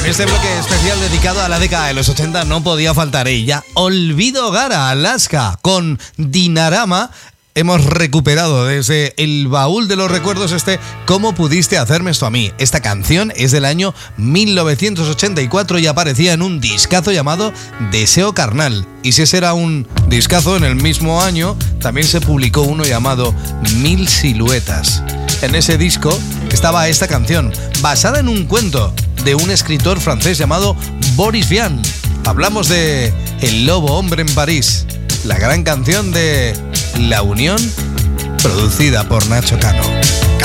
este bloque especial dedicado a la década de los 80 no podía faltar ella. Olvido Gara, Alaska, con Dinarama. Hemos recuperado desde el baúl de los recuerdos ¿Cómo pudiste hacerme esto a mí? Esta canción es del año 1984 y aparecía en un discazo llamado Deseo Carnal. Y si ese era un discazo, en el mismo año también se publicó uno llamado Mil Siluetas. En ese disco estaba esta canción, basada en un cuento de un escritor francés llamado Boris Vian. Hablamos de El Lobo Hombre en París, la gran canción de La Unión, producida por Nacho Cano.